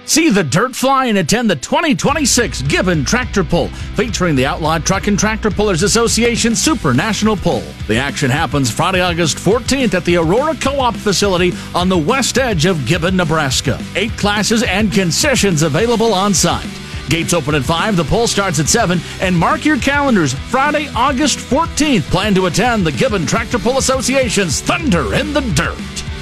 See the dirt fly and attend the 2026 Gibbon Tractor Pull, featuring the Outlawed Truck and Tractor Pullers Association Super National Pull. The action happens Friday, August 14th at the Aurora Co-op facility on the west edge of Gibbon, Nebraska. 8 classes and concessions available on site. Gates open at 5, the pull starts at 7, and mark your calendars. Friday, August 14th. Plan to attend the Gibbon Tractor Pull Association's Thunder in the Dirt.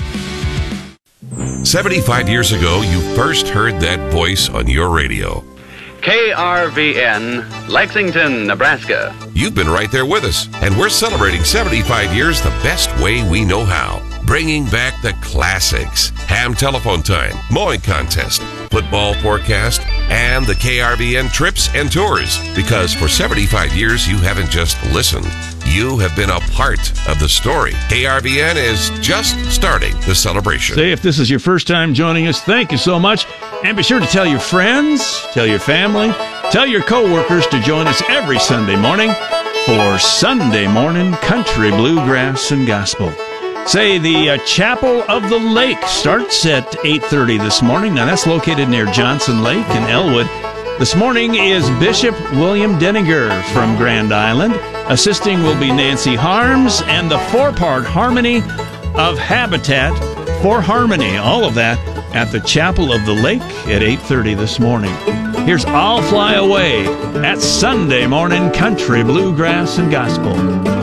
75 years ago, you first heard that voice on your radio. KRVN, Lexington, Nebraska. You've been right there with us, and we're celebrating 75 years the best way we know how. Bringing back the classics. Ham telephone time, mowing contest, football forecast, and the KRVN trips and tours. Because for 75 years, you haven't just listened. You have been a part of the story. KRVN is just starting the celebration. Say, if this is your first time joining us, thank you so much. And be sure to tell your friends, tell your family, tell your coworkers to join us every Sunday morning for Sunday Morning Country, Bluegrass, and Gospel. Say, the Chapel of the Lake starts at 8:30 this morning. Now, that's located near Johnson Lake in Elwood. This morning is Bishop William Denninger from Grand Island. Assisting will be Nancy Harms and the 4-part harmony of Habitat for Harmony. All of that at the Chapel of the Lake at 8:30 this morning. Here's I'll Fly Away at Sunday Morning Country, Bluegrass, and Gospel.